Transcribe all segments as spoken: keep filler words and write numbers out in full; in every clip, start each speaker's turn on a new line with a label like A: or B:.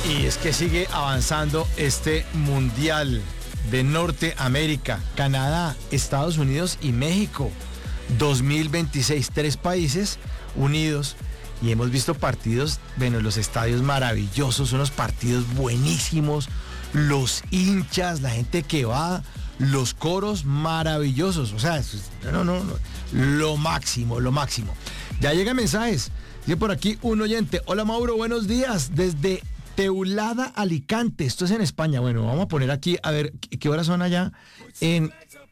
A: Y es que sigue avanzando este mundial de Norteamérica, Canadá, Estados Unidos y México. dos mil veintiséis, tres países unidos. Y hemos visto partidos, bueno, los estadios maravillosos, unos partidos buenísimos, los hinchas, la gente que va, los coros maravillosos. O sea, no, no, no, lo máximo, lo máximo. Ya llegan mensajes. Dice por aquí un oyente: hola Mauro, buenos días, desde Teulada, Alicante. Esto es en España. Bueno, vamos a poner aquí, a ver, ¿qué horas son allá? En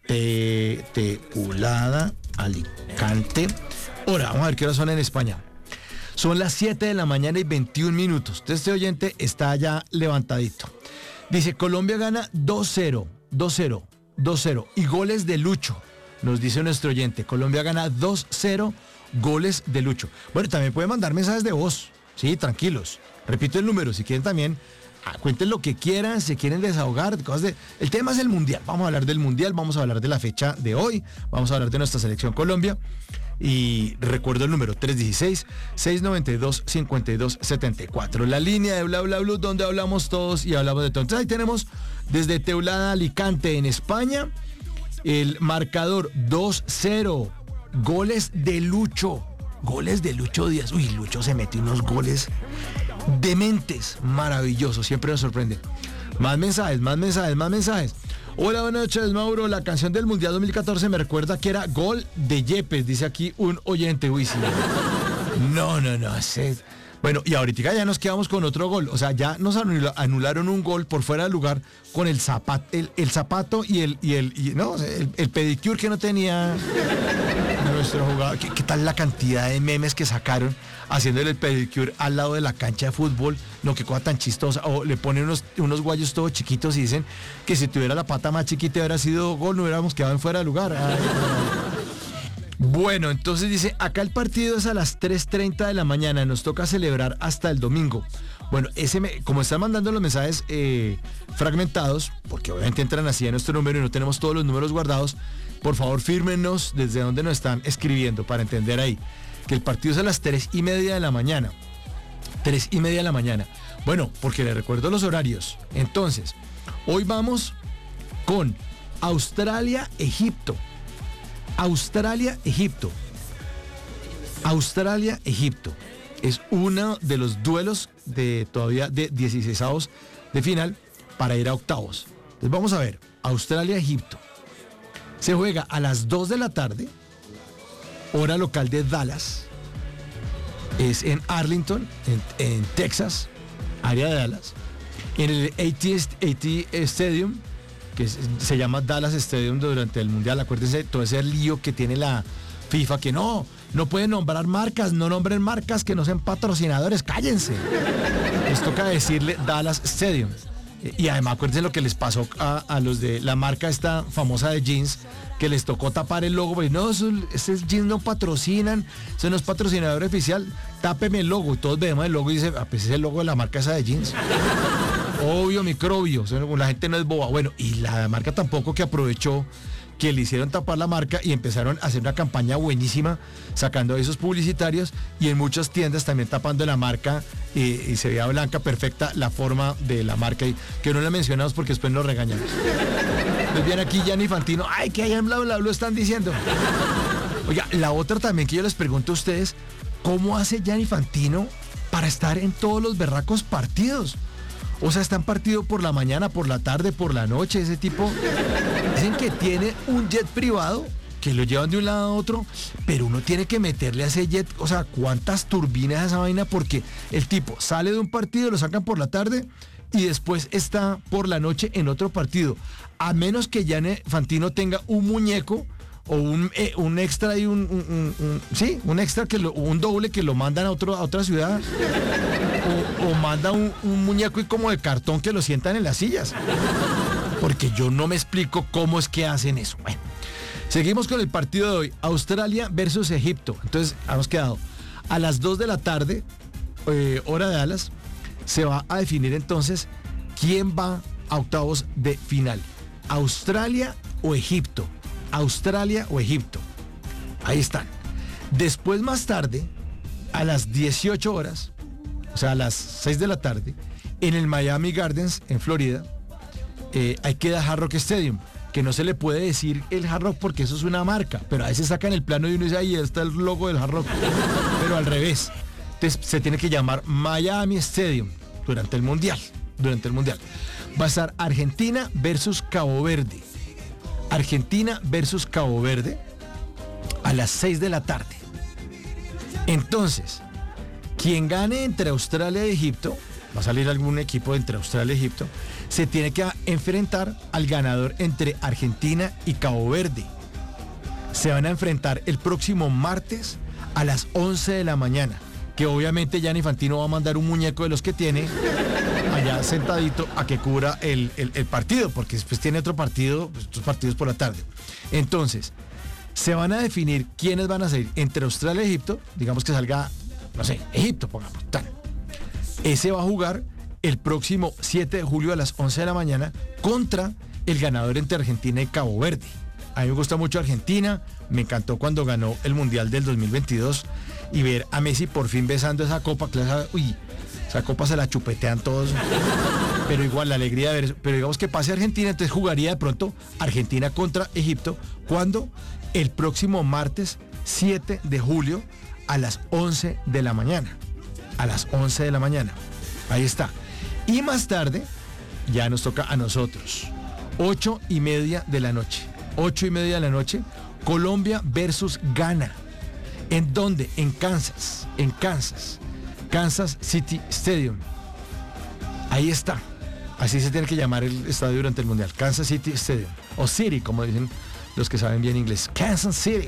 A: te, Teulada, Alicante. Ahora, vamos a ver qué horas son en España. Son las siete de la mañana y veintiún minutos. Entonces este oyente está ya levantadito. Dice, Colombia gana dos cero, dos cero, dos cero. Y goles de Lucho, nos dice nuestro oyente. Colombia gana dos cero, goles de Lucho. Bueno, también pueden mandar mensajes de voz. Sí, tranquilos. Repito el número, si quieren también, ah, cuenten lo que quieran, si quieren desahogar, cosas de... El tema es el Mundial, vamos a hablar del Mundial, vamos a hablar de la fecha de hoy, vamos a hablar de nuestra selección Colombia. Y recuerdo el número tres uno seis, seis nueve dos, cinco dos siete cuatro. La línea de Bla Bla Blue, donde hablamos todos y hablamos de todo. Entonces ahí tenemos desde Teulada, Alicante, en España, el marcador dos cero. Goles de Lucho. Goles de Lucho Díaz. Uy, Lucho se metió unos goles dementes, maravillosos. Siempre nos sorprende. Más mensajes, más mensajes, más mensajes. Hola, buenas noches, Mauro. La canción del Mundial dos mil catorce me recuerda que era Gol de Yepes, dice aquí un oyente. Uy, sí. No, no, no. Ese... Bueno, y ahorita ya nos quedamos con otro gol. O sea, ya nos anularon un gol por fuera del lugar con el zapato, el, el zapato y el, y el, y, no, el, el pedicure que no tenía nuestro jugador. ¿Qué, ¿Qué tal la cantidad de memes que sacaron haciéndole el pedicure al lado de la cancha de fútbol? No, qué cosa tan chistosa. O le ponen unos, unos guayos todos chiquitos y dicen que si tuviera la pata más chiquita hubiera sido gol, no hubiéramos quedado en fuera de lugar. Ay, bueno, entonces dice, acá el partido es a las tres treinta de la mañana, nos toca celebrar hasta el domingo. Bueno, ese me, como están mandando los mensajes eh, fragmentados, porque obviamente entran así a nuestro número y no tenemos todos los números guardados, por favor fírmenos desde donde nos están escribiendo para entender ahí, que el partido es a las tres y media de la mañana. Tres y media de la mañana. Bueno, porque les recuerdo los horarios. Entonces, hoy vamos con Australia-Egipto. Australia-Egipto. Australia-Egipto. Es uno de los duelos de todavía de dieciseisavos de final para ir a octavos. Entonces vamos a ver. Australia-Egipto. Se juega a las dos de la tarde, hora local de Dallas. Es en Arlington, en, en Texas, área de Dallas. En el A T Stadium, que se llama Dallas Stadium durante el Mundial. Acuérdense todo ese lío que tiene la FIFA, que no, no pueden nombrar marcas, no nombren marcas que no sean patrocinadores, cállense. Les toca decirle Dallas Stadium. Y además acuérdense lo que les pasó a, a los de la marca esta famosa de jeans, que les tocó tapar el logo, porque no, esos, esos jeans no patrocinan, eso no es patrocinador oficial, tápeme el logo, y todos vemos el logo y dice, ah, pues es el logo de la marca esa de jeans. Obvio, microbio, la gente no es boba. Bueno, y la marca tampoco, que aprovechó que le hicieron tapar la marca y empezaron a hacer una campaña buenísima sacando esos publicitarios, y en muchas tiendas también tapando la marca eh, y se veía blanca, perfecta la forma de la marca, y que no la mencionamos porque después nos regañamos. Pues bien, aquí Gianni Infantino, ay, que allá en bla bla bla están diciendo. Oiga, la otra también que yo les pregunto a ustedes, ¿cómo hace Gianni Infantino para estar en todos los berracos partidos? O sea, está en partido por la mañana, por la tarde, por la noche, ese tipo. Dicen que tiene un jet privado que lo llevan de un lado a otro, pero uno tiene que meterle a ese jet, o sea, cuántas turbinas a esa vaina, porque el tipo sale de un partido, lo sacan por la tarde y después está por la noche en otro partido. A menos que Gianni Infantino tenga un muñeco o un, eh, un extra y un, un, un, un sí, un extra que lo, un doble que lo mandan a otro a otra ciudad. O, o manda un, un muñeco y como de cartón que lo sientan en las sillas. Porque yo no me explico cómo es que hacen eso. Bueno, seguimos con el partido de hoy. Australia versus Egipto. Entonces, hemos quedado a las dos de la tarde, eh, hora de Dallas. Se va a definir entonces quién va a octavos de final. Australia o Egipto. Australia o Egipto. Ahí están. Después, más tarde, a las dieciocho horas, o sea, a las seis de la tarde, En el Miami Gardens, en Florida, eh, ahí queda Hard Rock Stadium, que no se le puede decir el Hard Rock porque eso es una marca, pero a veces sacan el plano y uno dice, ahí está el logo del Hard Rock, pero al revés. Entonces se tiene que llamar Miami Stadium durante el Mundial, durante el Mundial. Va a estar Argentina versus Cabo Verde. Argentina versus Cabo Verde a las seis de la tarde. Entonces, quien gane entre Australia y Egipto, va a salir algún equipo entre Australia y Egipto, se tiene que enfrentar al ganador entre Argentina y Cabo Verde. Se van a enfrentar el próximo martes a las once de la mañana, que obviamente Gianni Infantino va a mandar un muñeco de los que tiene allá sentadito a que cubra el, el, el partido, porque después tiene otro partido, pues, otros partidos por la tarde. Entonces, se van a definir quiénes van a salir entre Australia y Egipto, digamos que salga, no sé, Egipto, pongamos, tal. Ese va a jugar el próximo siete de julio a las once de la mañana contra el ganador entre Argentina y Cabo Verde. A mí me gusta mucho Argentina, me encantó cuando ganó el Mundial del dos mil veintidós y ver a Messi por fin besando esa copa, que esa, uy, esa copa se la chupetean todos, pero igual la alegría de ver eso. Pero digamos que pase Argentina, entonces jugaría de pronto Argentina contra Egipto, cuando el próximo martes siete de julio a las once de la mañana. A las once de la mañana. Ahí está. Y más tarde, ya nos toca a nosotros. ocho y media de la noche. ocho y media de la noche, Colombia versus Ghana. ¿En dónde? En Kansas. En Kansas. Kansas City Stadium. Ahí está. Así se tiene que llamar el estadio durante el Mundial. Kansas City Stadium. O City, como dicen los que saben bien inglés. Kansas City.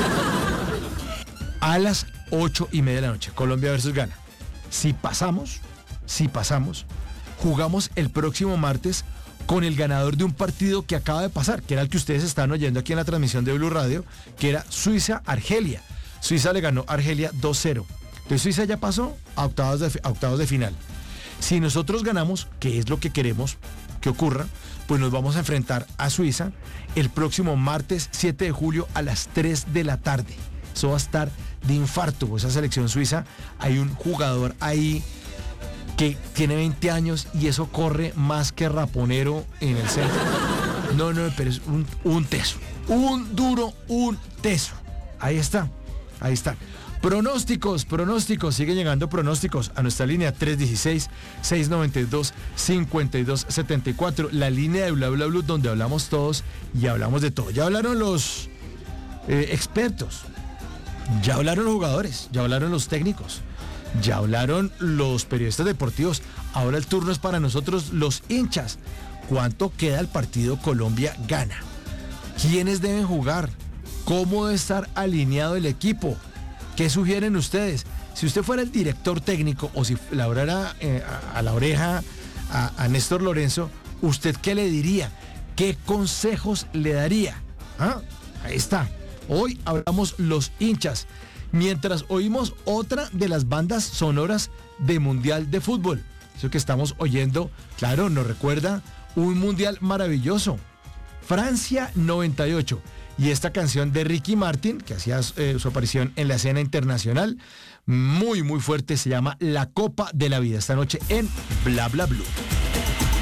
A: A las ocho y media de la noche. Colombia versus Ghana. Si pasamos, si pasamos, jugamos el próximo martes con el ganador de un partido que acaba de pasar, que era el que ustedes están oyendo aquí en la transmisión de Blue Radio, que era Suiza-Argelia. Suiza le ganó a Argelia dos cero. Entonces Suiza ya pasó a octavos de, a octavos de final. Si nosotros ganamos, que es lo que queremos que ocurra, pues nos vamos a enfrentar a Suiza el próximo martes siete de julio a las tres de la tarde. Eso va a estar de infarto, esa selección suiza. Hay un jugador ahí que tiene veinte años y eso corre más que raponero en el centro. No, no, pero es un, un teso. Un duro, un teso. Ahí está, ahí está. Pronósticos, pronósticos, siguen llegando pronósticos a nuestra línea tres uno seis, seis nueve dos, cinco dos siete cuatro, la línea de Bla Bla Blue, donde hablamos todos y hablamos de todo. Ya hablaron los eh, expertos, ya hablaron los jugadores, ya hablaron los técnicos, ya hablaron los periodistas deportivos. Ahora el turno es para nosotros, los hinchas. ¿Cuánto queda el partido Colombia-Ghana? ¿Quiénes deben jugar? ¿Cómo debe estar alineado el equipo? ¿Qué sugieren ustedes? Si usted fuera el director técnico o si le hablara eh, a, a la oreja a, a Néstor Lorenzo, ¿usted qué le diría? ¿Qué consejos le daría? ¿Ah? Ahí está. Hoy hablamos los hinchas, mientras oímos otra de las bandas sonoras de Mundial de Fútbol. Eso que estamos oyendo, claro, nos recuerda un Mundial maravilloso. Francia noventa y ocho. Y esta canción de Ricky Martin, que hacía eh, su aparición en la escena internacional, muy, muy fuerte, se llama La Copa de la Vida. Esta noche en Bla Bla Blue.